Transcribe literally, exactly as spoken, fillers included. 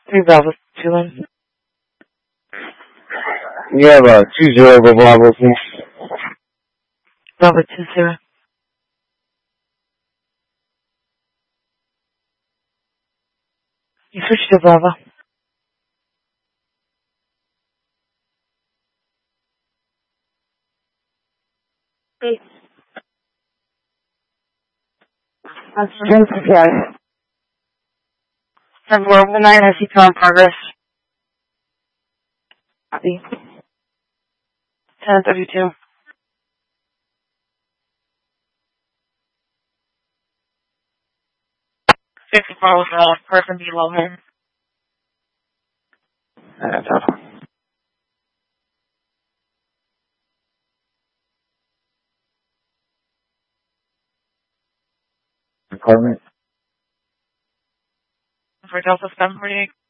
Three Bravo, two Lynn. You have a two zero over Bravo, please. Bravo, two zero. You switch to Bravo. Eight. That's okay. Seven four one nine, I see two in progress. Copy. Ten thirty two. Fifty four with a person below him. That's awesome. Department. For Delta seven forty eight.